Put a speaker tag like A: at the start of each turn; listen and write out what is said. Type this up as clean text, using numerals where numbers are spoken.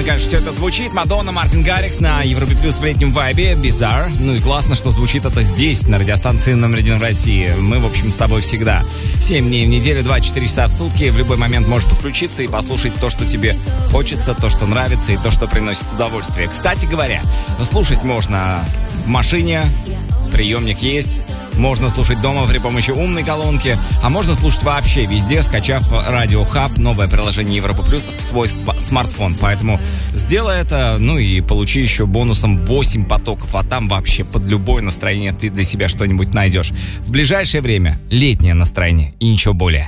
A: конечно, все это звучит. Мадонна, Мартин Гаррикс на Европе Плюс в летнем вайбе. Bizarre. Ну и классно, что звучит это здесь, на радиостанции номер 1 в России. Мы, в общем, с тобой всегда. 7 дней в неделю, 24 часа в сутки. В любой момент можешь подключиться и послушать то, что тебе хочется, то, что нравится и то, что приносит удовольствие. Кстати говоря, слушать можно в машине, приемник есть. Можно слушать дома при помощи умной колонки, а можно слушать вообще везде, скачав Радио Хаб, новое приложение Европа Плюс в свой смартфон. Поэтому сделай это, ну и получи еще бонусом 8 потоков, а там вообще под любое настроение ты для себя что-нибудь найдешь. В ближайшее время летнее настроение и ничего более.